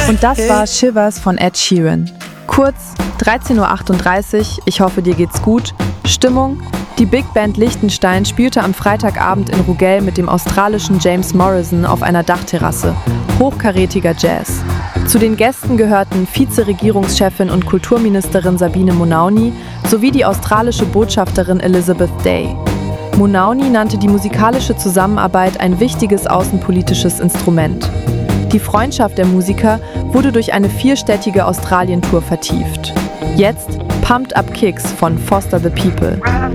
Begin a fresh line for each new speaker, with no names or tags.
Und das war Shivers von Ed Sheeran. Kurz, 13:38 Uhr, ich hoffe dir geht's gut. Stimmung: Die Big Band Liechtenstein spielte am Freitagabend in Rugell mit dem australischen James Morrison auf einer Dachterrasse. Hochkarätiger Jazz. Zu den Gästen gehörten Vize-Regierungschefin und Kulturministerin Sabine Monauni sowie die australische Botschafterin Elizabeth Day. Monauni nannte die musikalische Zusammenarbeit ein wichtiges außenpolitisches Instrument. Die Freundschaft der Musiker wurde durch eine 4-städtige Australien-Tour vertieft. Jetzt Pumped Up Kicks von Foster the People.